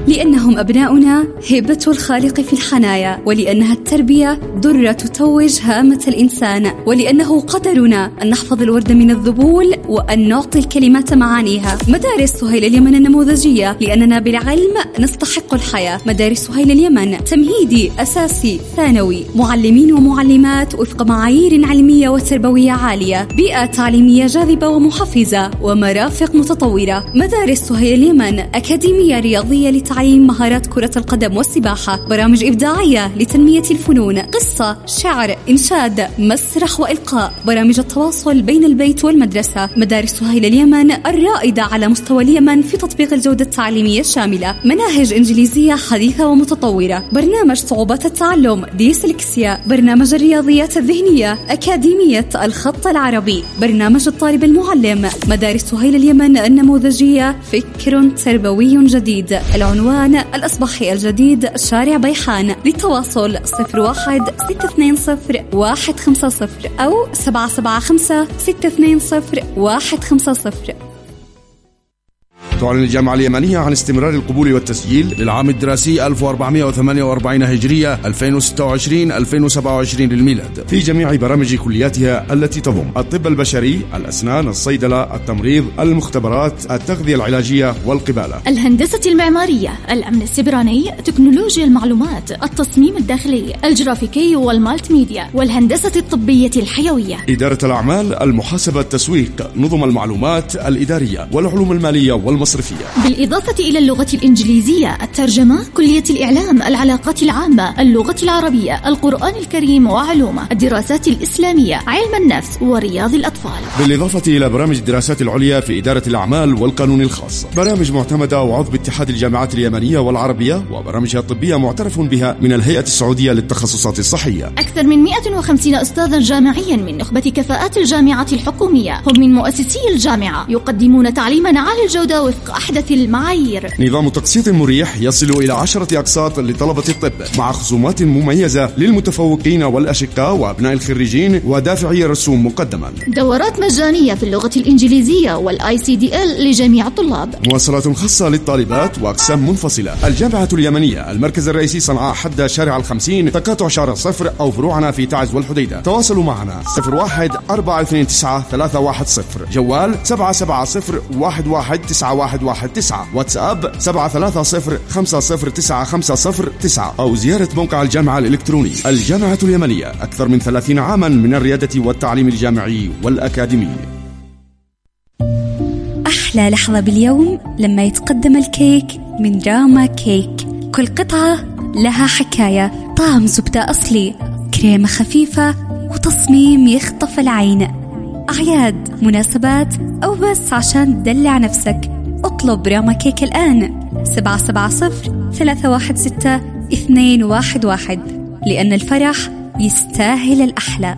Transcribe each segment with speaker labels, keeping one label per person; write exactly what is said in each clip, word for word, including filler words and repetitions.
Speaker 1: لأنهم أبناؤنا هبة الخالق في الحنايا، ولأنها التربية درة تتوج هامة الإنسان، ولأنه قدرنا أن نحفظ الورد من الذبول وأن نعطي الكلمات معانيها. مدارس سهيل اليمن النموذجية، لأننا بالعلم نستحق الحياة. مدارس سهيل اليمن تمهيدي، أساسي، ثانوي، معلمين ومعلمات وفق معايير علمية وتربوية عالية، بيئة تعليمية جاذبة ومحفزة، ومرافق متطورة. مدارس سهيل اليمن أكاديمية رياضية لتعليم مهارات كرة القدم والسباحة، برامج إبداعية لتنمية الفنون، قصة، شعر، إنشاد، مسرح وإلقاء، برامج التواصل بين البيت والمدرسة. مدارس سهيل اليمن الرائدة على مستوى اليمن في تطبيق الجودة التعليمية الشاملة، مناهج إنجليزية حديثة ومتطورة، برنامج صعوبات التعلم ديسلكسيا، برنامج الرياضيات الذهنية، أكاديمية الخط العربي، برنامج الطالب المعلم. مدارس سهيل اليمن النموذجية فكر تربوي جديد. العنوان الأصبحي الجديد، شارع بيحان. للتواصل صفر واحد ستة اثنين صفر واحد خمسة صفر أو سبعة سبعة خمسة ستة اثنين صفر واحد خمسة صفر.
Speaker 2: تعلن الجامعة اليمنية عن استمرار القبول والتسجيل للعام الدراسي ألف وأربعمائة وثمانية وأربعين هجرية ألفين وستة وعشرين ألفين وسبعة وعشرين للميلاد في جميع برامج كلياتها التي تضم الطب البشري، الأسنان، الصيدلة، التمريض، المختبرات، التغذية العلاجية والقبالة،
Speaker 3: الهندسة المعمارية، الأمن السيبراني، تكنولوجيا المعلومات، التصميم الداخلي، الجرافيكي والمالتي ميديا، والهندسة الطبية الحيوية،
Speaker 2: إدارة الأعمال، المحاسبة، التسويق، نظم المعلومات الإدارية والعلوم المالية والمصرفية،
Speaker 3: بالإضافة إلى اللغة الإنجليزية، الترجمة، كلية الإعلام، العلاقات العامة، اللغة العربية، القرآن الكريم وعلومه، الدراسات الإسلامية، علم النفس ورياض الأطفال،
Speaker 2: بالإضافة إلى برامج الدراسات العليا في إدارة الأعمال والقانون الخاص، برامج معتمدة وعضو اتحاد الجامعات اليمنية والعربية، وبرامجها الطبية معترف بها من الهيئة السعودية للتخصصات الصحية.
Speaker 3: أكثر من مئة وخمسين أستاذا جامعيا من نخبة كفاءات الجامعات الحكومية، هم من مؤسسي الجامعة، يقدمون تعليما عالي الجودة وفق أحدث المعايير.
Speaker 2: نظام تقسيط مريح يصل إلى عشرة أقساط لطلبة الطب، مع خصومات مميزة للمتفوقين والأشقاء وأبناء الخريجين، ودافعي الرسوم مقدما.
Speaker 3: دورات مجانية في اللغة الإنجليزية والآي سي دي إل لجميع الطلاب.
Speaker 2: مواصلات خاصة للطالبات وأقسام منفصلة. الجامعة اليمنية، المركز الرئيسي صنعاء، حد شارع الخمسين، تقاطع شارع صفر، أو فروعنا في تعز والحديدة. تواصلوا معنا صفر واحد أربعة اثنين تسعة ثلاثة واحد صفر، جوال سبعة سبعة صفر واحد واحد تسعة واحد واحد تسعة، واتساب سبعة ثلاثة صفر خمسة صفر تسعة خمسة صفر تسعة، أو زيارة موقع الجامعة الإلكتروني. الجامعة اليمنية، أكثر من ثلاثين عاما من الريادة والتعليم الجامعي والأكاديمي.
Speaker 1: أحلى لحظة باليوم لما يتقدم الكيك من راما كيك. كل قطعة لها حكاية، طعم زبدة أصلي، كريمة خفيفة، وتصميم يخطف العين. أعياد، مناسبات، أو بس عشان تدلع نفسك، اطلب راما كيك الآن. سبعة سبعة صفر ثلاثة واحد ستة اثنين واحد واحد، لأن الفرح يستاهل الأحلى.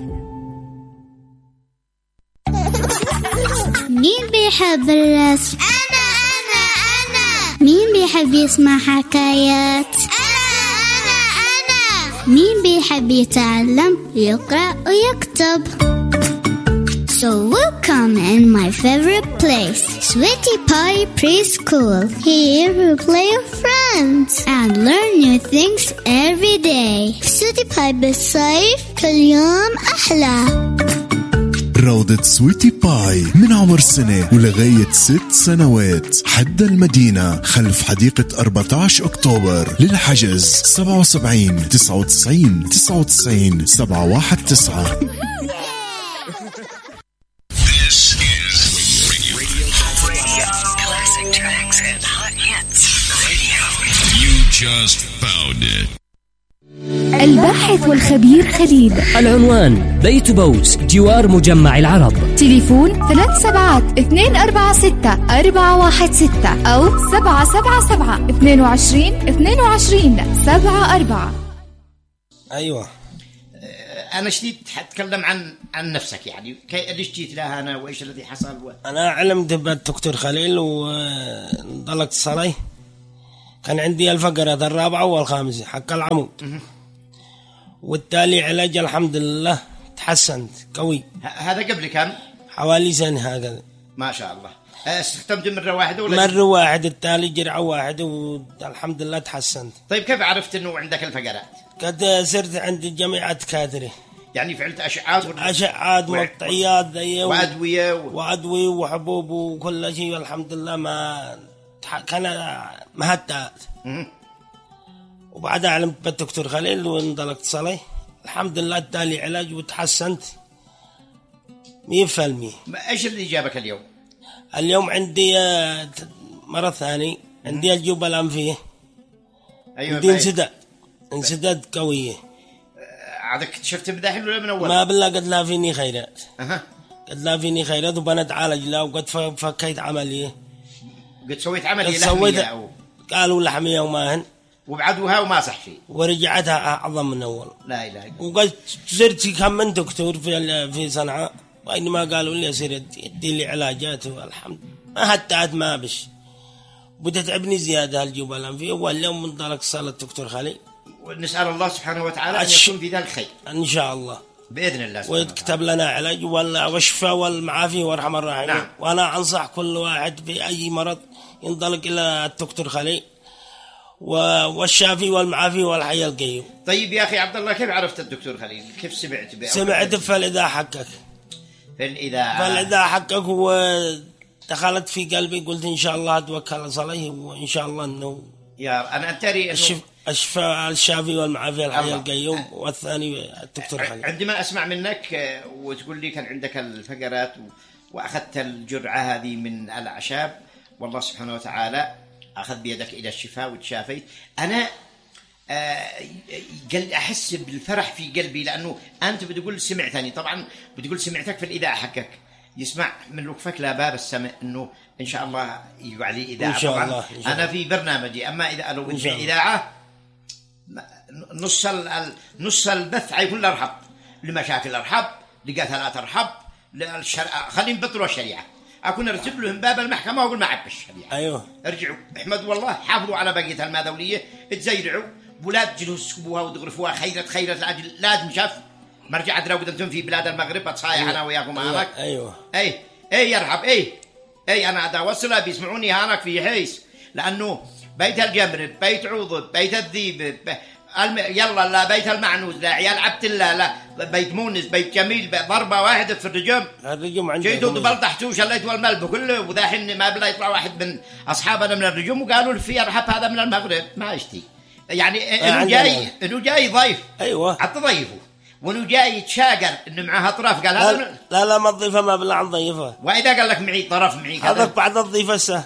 Speaker 4: مين بيحب الرسم؟
Speaker 5: أنا أنا أنا.
Speaker 4: مين بيحب يسمع حكايات؟
Speaker 5: أنا أنا أنا.
Speaker 4: مين بيحب يتعلم يقرأ ويكتب؟ So welcome in my favorite place, Sweetie Pie Preschool. Here we play with friends and learn new things every day. Sweetie Pie بالصيف كل يوم أحلى.
Speaker 6: روضة سويتي باي من عمر سنة ولغاية ست سنوات، حد المدينة خلف حديقة أربعة عشر أكتوبر. للحجز سبعة وسبعين تسعة وتسعين تسعة وتسعين سبعة واحد تسعة.
Speaker 7: Just found it.
Speaker 3: الباحث والخبير خليل.
Speaker 8: العنوان بيت بوس جوار مجمع العرب.
Speaker 3: تليفون ثلاث سبعات اثنين أربعة ستة أربعة واحد ستة أو سبعة سبعة سبعة اثنين وعشرين اثنين وعشرين سبعة أربعة.
Speaker 9: أيوة، أنا شديد حتكلم عن عن نفسك، يعني ليش جيت لها أنا وإيش الذي حصل و...
Speaker 10: أنا علمت بالدكتور خليل وانطلقت الصلاة. كان عندي الفقرة الرابعة والخامسة حق العمود، والتالي علاج الحمد لله تحسنت قوي.
Speaker 9: هذا قبل كم؟
Speaker 10: حوالي سنة هكذا.
Speaker 9: ما شاء الله. استخدمت مرة واحدة ولا
Speaker 10: مرة واحدة التالي جرعة واحدة والحمد لله تحسنت.
Speaker 9: طيب كيف عرفت إنه عندك الفقرات؟
Speaker 10: قد صرت عند جميع دكاترة،
Speaker 9: يعني فعلت أشعات
Speaker 10: أشعات ومقطعيات
Speaker 9: وأدوية و...
Speaker 10: وأدوية وحبوب وكل شيء والحمد لله ما كان ما هتأت. وبعدها علمت بالدكتور خليل وانطلقت صلي الحمد لله ادالي علاج وتحسنت مية في المية.
Speaker 9: ايش اللي جابك اليوم؟
Speaker 10: اليوم عندي مرض ثاني، عندي الجوبة الأنفية.
Speaker 9: أيوة
Speaker 10: عندي انسداد انسداد قوية.
Speaker 9: عاد اكتشفت بداحل ولا من أول؟
Speaker 10: ما بالله قد لا فيني خيرات.
Speaker 9: أها.
Speaker 10: قد لا فيني خيرات وبنت عالج لا وقد فكيت عملية.
Speaker 9: قد سويت عملية لحمية أو
Speaker 10: قالوا لحمية وماهن
Speaker 9: وبعدوها وما صح شيء
Speaker 10: ورجعتها أعظم من أول.
Speaker 9: لا إله إلا الله.
Speaker 10: وقد صرت كم من دكتور في في صنعاء وإنما قالوا لي أصير يدي لي علاجات والحمد ما هتعت ما بش بتتعبني زيادة الجوبة الأنفية. واليوم منطلق صالة الدكتور خليل
Speaker 9: ونسأل الله سبحانه وتعالى أن يكون في ذلك خير
Speaker 10: إن شاء الله
Speaker 9: بإذن الله
Speaker 10: ويكتب لنا علاج والشفاء والمعافي وارحم الراحمين.
Speaker 9: نعم.
Speaker 10: وأنا أنصح كل واحد في أي مرض ينطلق إلى الدكتور خليل والشافي والمعافي والحي القيوم.
Speaker 9: طيب يا أخي عبد الله كيف عرفت الدكتور خليل؟ كيف سمعت به؟
Speaker 10: سمعت في الإذاعة حقك
Speaker 9: في الإذاعة
Speaker 10: في الإذاعة حقك ودخلت في قلبي قلت إن شاء الله أتوكل عليه وإن شاء الله إنه
Speaker 9: يا أنا أتري
Speaker 10: الشف... الشفاء الشافي والمعافي الحي القيوم والثاني الدكتور خليل.
Speaker 9: عندما أسمع منك وتقول لي كان عندك الفقرات وأخذت الجرعة هذه من الأعشاب والله سبحانه وتعالى أخذ بيدك إلى الشفاء وتشافيت، أنا قل أحس بالفرح في قلبي لأنه أنت بتقول سمعتني. طبعا بتقول سمعتك في الإذاعة حقك يسمع من وقفك لا باب السمع إنه إن شاء الله يجوا عليه إذاعة.
Speaker 10: إن شاء
Speaker 9: طبعا
Speaker 10: الله. إن شاء
Speaker 9: أنا
Speaker 10: الله.
Speaker 9: في برنامجي أما إذا قالوا في إذاعة نص نص البث حيكون الأرحب لمشاكل أرحب لقتلات أرحب للشرع خليهم بطلوا الشريعة أكون أرتب لهم باب المحكمة وأقول ما عبش الشريعة.
Speaker 10: أيوه
Speaker 9: ارجعوا احمدوا والله حافظوا على بقية الماذولية تزيرعوا ولا تجلوا تسكبوها وتغرفوها خيرت خيرت العجل لازم شاف مرجع أدرى وقدمتم في بلاد المغرب أتصايح أيوه. أنا وياكم هناك.
Speaker 10: أيوه
Speaker 9: أي أي يرحب أي أي أنا أدا وصلها بيسمعوني هناك في حيس لأنه بيت الجمر بيت عوض بيت الذيب بي الم... يلا لا بيت المعنوز لا عيال عبد الله لا بيت مونس بيت جميل ضربة واحدة في الرجم
Speaker 10: الرجم عندي
Speaker 9: جيتوا بلطحتوا شليتوا الملب كله وذاحين ما بلا يطلع واحد من أصحابنا من الرجم وقالوا في رحب هذا من المغرب ما اشتي يعني إنه جاي إنه جاي ضيف.
Speaker 10: أيوة
Speaker 9: حتى ضيفه وإنه جاي يتشاقر إنه معها طرف قال
Speaker 10: هذا لا, لا لا ما تضيفه ما بلا عن ضيفه.
Speaker 9: وإذا قال لك معي طرف معي كذا
Speaker 10: هذاك بعد الضيفة سه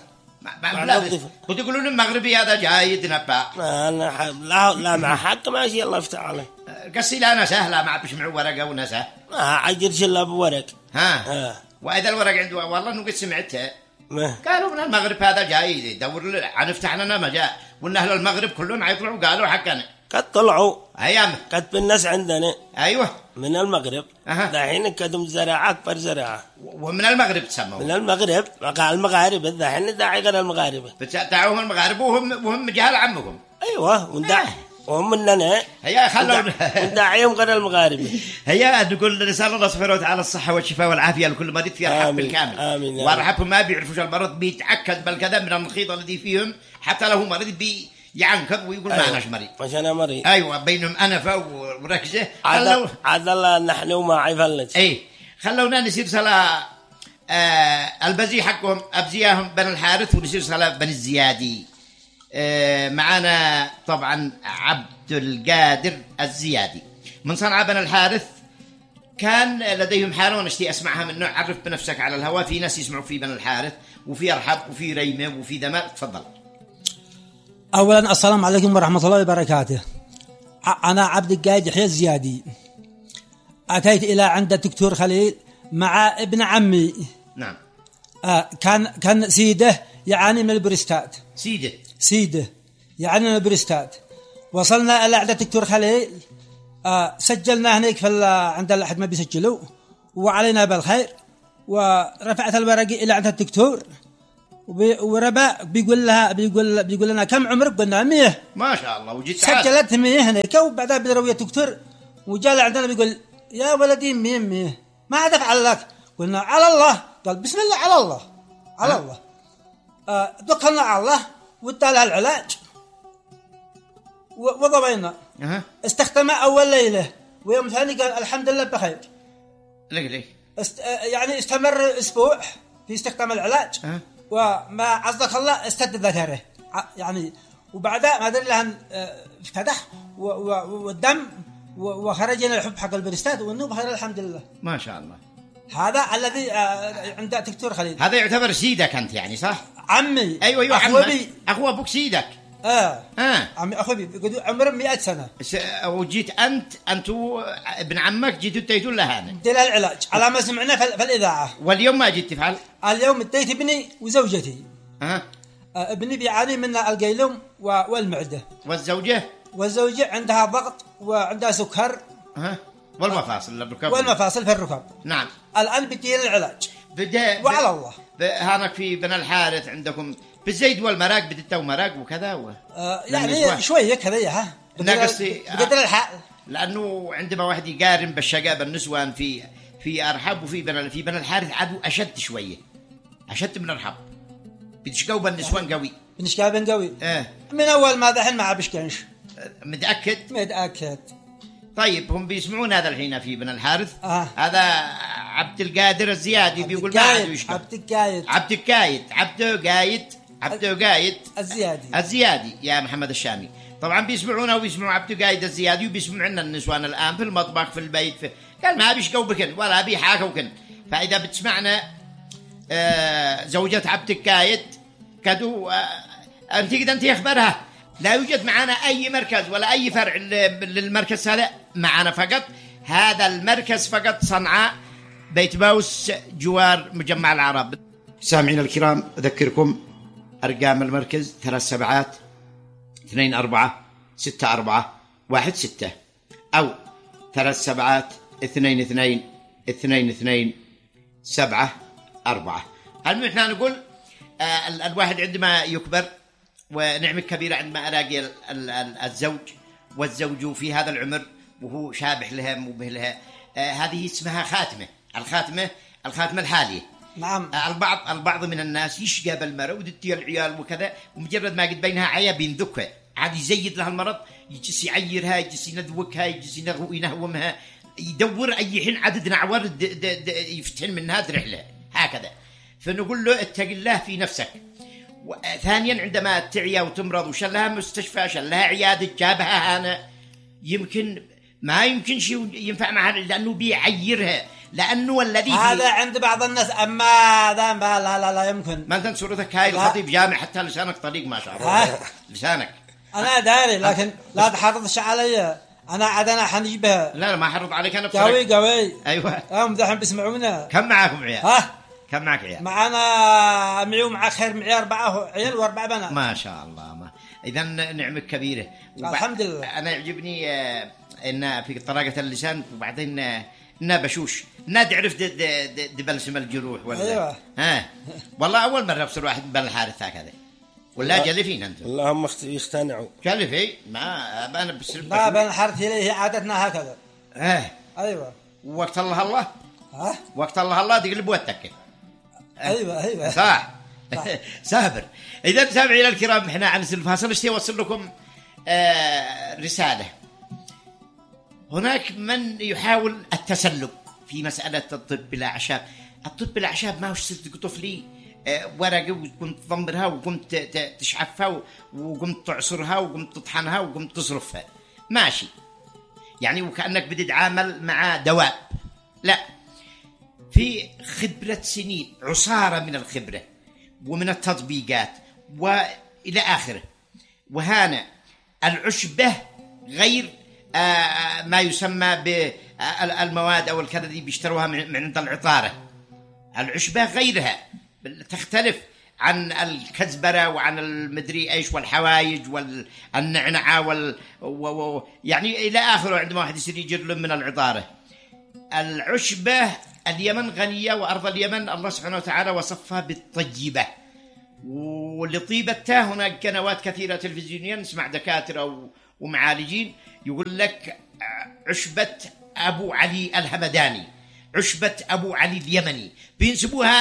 Speaker 9: وتقولون المغربي هذا جاي يتنبأ.
Speaker 10: أنا ح... لا لا مع حق ماشي الله يفتح عليه.
Speaker 9: قصي لا نسه لا ما بش معه ورقة ونسه.
Speaker 10: ما عجرش إلا بورق.
Speaker 9: ها. ها. وإذا الورق عنده والله إنه قد سمعته. قالوا من المغرب هذا جاي يدور عن افتح لنا مجال وإن أهل المغرب كلهم عيطلعوا قالوا حقنا.
Speaker 10: قد طلعوا.
Speaker 9: أيام.
Speaker 10: قد بالناس عندنا.
Speaker 9: أيوة.
Speaker 10: من المغرب.
Speaker 9: أها.
Speaker 10: دحين كدم زراعة أكبر زراعة.
Speaker 9: ومن المغرب تسموا.
Speaker 10: من المغرب قال المغاربة دحين داعي غير المغاربة.
Speaker 9: بتدعوهم المغاربة وهم وهم جهال عمكم.
Speaker 10: أيوة وندع وهم مننا.
Speaker 9: هيا خلونا.
Speaker 10: وندعيهم غير المغاربة.
Speaker 9: هيا نقول نسأل الله سبحانه وتعالى الصحة والشفاء والعافية لكل مريض في رحب بالكامل.
Speaker 10: آمين.
Speaker 9: ورحبهم ما بيعرفوش المرض بيتأكد بالكذا من المخيط الذي فيهم حتى لو مريض بي يعنكب ويقول
Speaker 10: أيوة.
Speaker 9: ما أناش مريض.
Speaker 10: مش أنا مريض.
Speaker 9: أيوة بينهم أنفة وركزة.
Speaker 10: عاد عاد الله نحن وما عيفلت.
Speaker 9: أي خلونا نسير صلاة آه البزي حقهم أبزياهم بن الحارث ونسير صلاة بن الزيادي. آه معنا طبعا عبد القادر الزيادي من صنعاء بن الحارث. كان لديهم حالة ونشتي أسمعها منه. عرف بنفسك على الهواء في ناس يسمعوا في بن الحارث وفي أرحب وفي ريمة وفي دماء. تفضل.
Speaker 11: أولا السلام عليكم ورحمة الله وبركاته. أنا عبد القادر يحيى الزيادي. أتيت إلى عند الدكتور خليل مع ابن عمي.
Speaker 9: نعم.
Speaker 11: آه كان كان سيده يعاني من البريستات.
Speaker 9: سيده
Speaker 11: سيده يعاني من البريستات. وصلنا إلى عند الدكتور خليل. آه سجلنا هناك في عند الأحد ما بيسجلوا وعلينا بالخير. ورفعت الورق إلى عند الدكتور وربا بيقول لها بيقول بيقول لنا كم عمرك؟ قلنا مية.
Speaker 9: ما شاء الله. وجيت
Speaker 11: سجلت مية هناك وبعدها بدروية الدكتور وجاء عندنا بيقول يا ولدي مية مية ما أدفع لك. قلنا على الله. قال بسم الله على الله على
Speaker 9: أه؟
Speaker 11: الله. آه دخلنا على الله وادالها العلاج وضبينا.
Speaker 9: أه؟
Speaker 11: استخدمها أول ليلة ويوم ثاني قال الحمد لله بخير.
Speaker 9: ليه ليه؟
Speaker 11: است... يعني استمر أسبوع في استخدام العلاج.
Speaker 9: أه؟
Speaker 11: وما عزك الله استد ذكره يعني، وبعدها ما أدري لهن فتح والدم وخرجنا الحب حق البرستات وإنه بخير الحمد لله
Speaker 9: ما شاء الله.
Speaker 11: هذا الذي عند دكتور خليل.
Speaker 9: هذا يعتبر سيدك أنت يعني صح؟
Speaker 11: عمي.
Speaker 9: أيوة أيوة عمي. أخو أبوك سيدك.
Speaker 11: آه.
Speaker 9: آه.
Speaker 11: عمي أخوي عمره مئة سنة.
Speaker 9: وجيت أنت أنتو ابن عمك جيتوا تيتون لهانا.
Speaker 11: دل العلاج على ما سمعنا في الإذاعة.
Speaker 9: واليوم ما جيت تفعل؟
Speaker 11: اليوم اديت ابني وزوجتي.
Speaker 9: آه.
Speaker 11: ابني بيعاني من القيلوم والمعدة.
Speaker 9: والزوجة؟
Speaker 11: والزوجة عندها ضغط وعندها سكر.
Speaker 9: ها. والمفاصل الركب.
Speaker 11: والمفاصل في الركب.
Speaker 9: نعم.
Speaker 11: الآن بدين العلاج.
Speaker 9: بدأ.
Speaker 11: وعلى الله.
Speaker 9: هانك في بن الحارث عندكم بالزيد والمراق بدتوا مراق وكذا و.
Speaker 11: آه يعني شوية كذا ها.
Speaker 9: ناقصي.
Speaker 11: بقدر الحال.
Speaker 9: لأنه عندما واحد يقارن بالشقاب النسوان في في أرحب وفي بن في بن الحارث عدو أشد شوية. أشد من أرحب. بتشقوا بالنسوان قوي.
Speaker 11: بنشقوا قوي.
Speaker 9: إيه.
Speaker 11: من أول ما ذحين ما بشكنش.
Speaker 9: متأكد؟
Speaker 11: متأكد.
Speaker 9: طيب هم بيسمعون هذا الحين في بن الحارث.
Speaker 11: آه.
Speaker 9: هذا عبد القادر الزيادي بيقول ما عاد يشقى.
Speaker 11: عبد القايد.
Speaker 9: عبد القايد عبد قايد عبد قايد
Speaker 11: الزيادي.
Speaker 9: الزيادي يا محمد الشامي. طبعا بيسمعونه وبيسمعوا عبد قايد الزيادي وبيسمعوا عنا النسوان الآن في المطبخ في البيت في... قال ما بيشقوا بكن ولا بيحاكوا بكن. فإذا بتسمعنا آه زوجة عبد القايد كدو آه أنت كده أنت أخبرها لا يوجد معنا أي مركز ولا أي فرع للمركز هذا معنا فقط هذا المركز فقط صنعاء بيت باوس جوار مجمع العرب. سامعين الكرام أذكركم أرقام المركز ثلاث سبعات اثنين أربعة ستة أربعة واحد ستة أو ثلاث سبعات اثنين اثنين اثنين اثنين سبعة أربعة. المهم إحنا نقول آه الواحد عندما يكبر ونعمة كبيرة عندما ألاقي الزوج والزوج في هذا العمر وهو شابح لها مبه لها آه هذه اسمها خاتمة. الخاتمة الخاتمة الحالية.
Speaker 11: نعم.
Speaker 9: آه البعض البعض من الناس يشقى بالمرأة ودتي العيال وكذا ومجرد ما قد بينها عيا بينذكها عاد يزيد لها المرض يجلس يعيرها يجلس ينذوكها يجلس ينهومها يدور أي حين عدد نعور يفتحن منها رحلة هكذا. فنقول له اتق الله في نفسك. ثانيا عندما تعيا وتمرض وشلها مستشفى شلها عيادة جابها هنا يمكن ما يمكن شيء ينفع معها لأنه بيعيرها لأنه الذي
Speaker 11: هذا عند بعض الناس أما هذا لا لا لا يمكن.
Speaker 9: ما أنت صورتك هاي الخطيب جامع حتى لسانك طريق ما شاء الله لسانك.
Speaker 11: أنا داري لكن لا تحرضش علي أنا عاد أنا حنجيبها.
Speaker 9: لا لا ما حرض عليك أنا
Speaker 11: بصراحة. قوي قوي.
Speaker 9: أيوة.
Speaker 11: هم دحين بيسمعونا.
Speaker 9: كم معاكم عيال؟
Speaker 11: ها؟
Speaker 9: كم معك عيال؟
Speaker 11: معنا معي ومع خير معي أربعة عيال وأربعة بنات.
Speaker 9: ما شاء الله ما. إذا نعمة كبيرة.
Speaker 11: وب... الحمد لله.
Speaker 9: أنا يعجبني آه إن في طلاقة اللسان وبعدين آه إنها بشوش إنها تعرف دبلسم الجروح ولا.
Speaker 11: أيوة.
Speaker 9: ها. والله أول مرة بصير واحد من بن الحارث هكذا. ولا جلفين أنتم.
Speaker 10: اللهم يختنعوا.
Speaker 9: جلفي ما أنا بصير.
Speaker 11: لا بن الحارث هي عادتنا هكذا.
Speaker 9: ها.
Speaker 11: أيوة.
Speaker 9: وقت الله الله.
Speaker 11: ها.
Speaker 9: وقت الله الله تقلب وتك.
Speaker 11: أيوة أيوة.
Speaker 9: صح. سافر. إذا سامعين الكرام إحنا عن الفاصل اشتي أوصل لكم آه رسالة. هناك من يحاول التسلب في مسألة الطب بالأعشاب. الطب بالأعشاب ما هو صرت طفلي آه ورقة وكنت تضمرها وقمت تشعفها وقمت تعصرها وقمت تطحنها وقمت تصرفها ماشي يعني وكأنك بدي تتعامل مع دواء. لا في خبرة سنين عصارة من الخبرة ومن التطبيقات وإلى آخره. وهنا العشبة غير آه ما يسمى بالمواد أو الكذا دي بيشتروها من عند العطارة. العشبة غيرها تختلف عن الكزبرة وعن المدري إيش والحوايج والنعنعة وال و... يعني إلى آخره. عندما واحد يصير يجر له من العطارة. العشبة اليمن غنية وأرض اليمن الله سبحانه وتعالى وصفها بالطيبة ولطيبتها. هناك قنوات كثيرة تلفزيونية نسمع دكاترة ومعالجين يقول لك عشبة أبو علي الهمداني عشبة أبو علي اليمني بينسبوها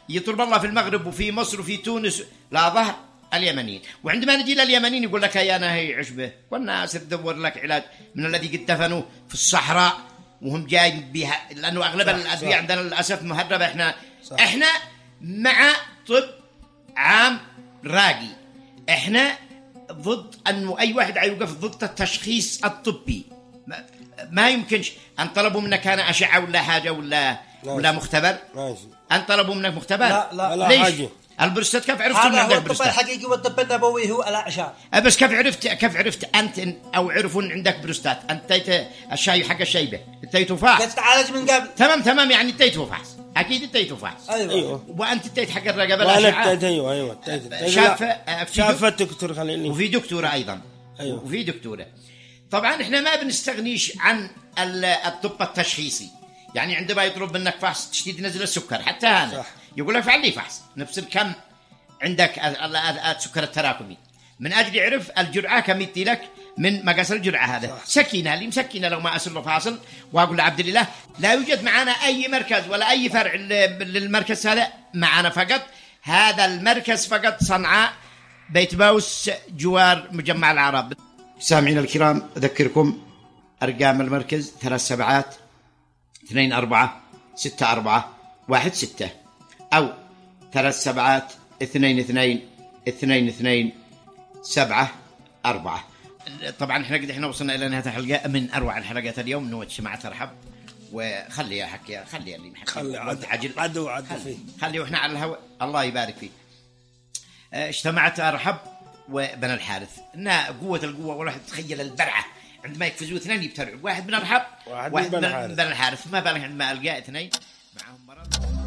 Speaker 9: يطلب الله في المغرب وفي مصر وفي تونس لا ظهر اليمنيين. وعندما نجي لليمنيين يقول لك يا أنا هي عشبة والناس تدور لك علاج من الذي قد دفنوا في الصحراء وهم جاي بها، لأنه أغلب الأدوية عندنا للأسف مهربة. إحنا صح. إحنا مع طب عام راقي، إحنا ضد أنه أي واحد يوقف ضد التشخيص الطبي. ما, ما يمكنش أن طلبوا منك أنا أشعة ولا حاجة ولا ولا مختبر.
Speaker 10: ماشي.
Speaker 9: أن طلبوا منك مختبر.
Speaker 11: لا لا, لا
Speaker 9: ليش؟
Speaker 10: حاجة.
Speaker 9: البروستات كيف عرفت
Speaker 11: هذا هو الطب الحقيقي والطب النبوي هو الأعشاب.
Speaker 9: بس كيف عرفت كيف عرفت أنت أو عرفوا إن عندك بروستات؟ أنت تيت الشاي حق الشيبة التيتو فحص.
Speaker 11: تتعالج من قبل.
Speaker 9: تمام تمام يعني التيتو فحص أكيد التيتو فحص.
Speaker 11: أيوة.
Speaker 10: أيوة.
Speaker 9: وأنت التيت حق الرقبة
Speaker 10: وأنا
Speaker 9: الأشعة.
Speaker 10: التيت أيوة أيوة التيت.
Speaker 9: شاف
Speaker 10: شاف الدكتور خليل.
Speaker 9: وفي دكتورة أيضا.
Speaker 10: أيوة.
Speaker 9: وفي دكتورة. طبعا إحنا ما بنستغنيش عن الطب التشخيصي. يعني عندما يطلب منك فحص تشتي تنزل السكر حتى أنا صح. يقول لك فعل لي فحص نفس الكم عندك السكر التراكمي من أجل يعرف الجرعة كم يدي لك من مقاس الجرعة هذا صح. سكينة لي مسكينة لو ما أسر فاصل وأقول لعبد الله لا يوجد معنا أي مركز ولا أي فرع للمركز هذا معنا فقط هذا المركز فقط صنعاء بيت باوس جوار مجمع العرب. سامعين الكرام أذكركم أرقام المركز ثلاث سبعات اثنين أربعة ستة أربعة واحد ستة أو ثلاث سبعات اثنين اثنين اثنين اثنين سبعة أربعة. طبعا احنا قد احنا وصلنا إلى نهاية الحلقة من أروع الحلقات اليوم نوة شماعة ترحب وخلي يا حكي خلي اللي محكي
Speaker 10: خلي عدو عدو عدو فيه
Speaker 9: خلي واحنا على الهواء الله يبارك فيه. اجتمعت أرحب وبن الحارث إنها قوة القوة والواحد تخيل البرعة عندما يقفزوا اثنين يبترعوا واحد من أرحب
Speaker 10: واحد,
Speaker 9: واحد
Speaker 10: من
Speaker 9: بن, بن الحارث ما بالك عندما ألقى اثنين معهم مرض.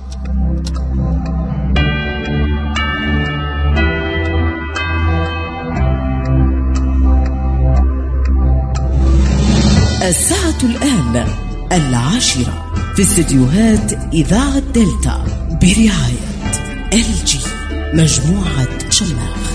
Speaker 12: الساعة الآن العاشرة في استديوهات إذاعة دلتا برعاية إل جي مجموعة شماخ.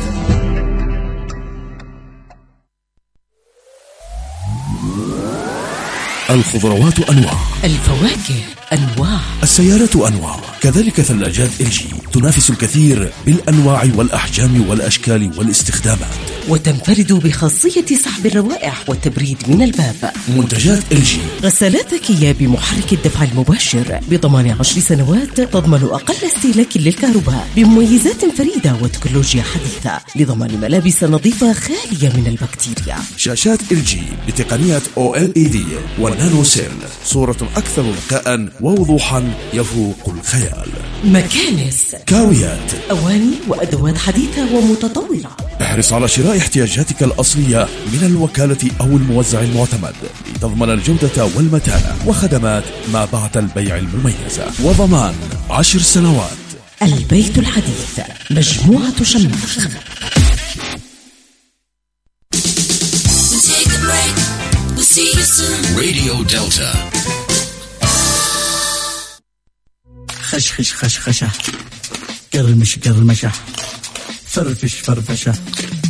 Speaker 6: الخضروات أنواع،
Speaker 12: الفواكه أنواع،
Speaker 6: السيارات أنواع، كذلك ثلاجات إل جي تنافس الكثير بالأنواع والأحجام والأشكال والاستخدامات،
Speaker 12: وتنفرد بخاصية سحب الروائح والتبريد من الباب.
Speaker 6: منتجات إل جي:
Speaker 12: غسالات ذكية بمحرك الدفع المباشر بضمان عشر سنوات تضمن أقل استهلاك للكهرباء بمميزات فريدة وتكنولوجيا حديثة لضمان ملابس نظيفة خالية من البكتيريا.
Speaker 6: شاشات إل جي بتقنية أو إل إي دي والنانو سيل، صورة أكثر ذكاء ووضوحا يفوق الخيال.
Speaker 12: مكانس،
Speaker 6: كاويات،
Speaker 12: أواني وأدوات حديثة ومتطورة.
Speaker 6: احرص على شراء احتياجاتك الأصلية من الوكالة أو الموزع المعتمد لتضمن الجودة والمتانة وخدمات ما بعد البيع المميزة وضمان عشر سنوات.
Speaker 12: البيت الحديث مجموعة شماخ.
Speaker 7: راديو دلتا.
Speaker 13: خشخش خشخشة، قرمش قرمشة، فرفش فرفشة،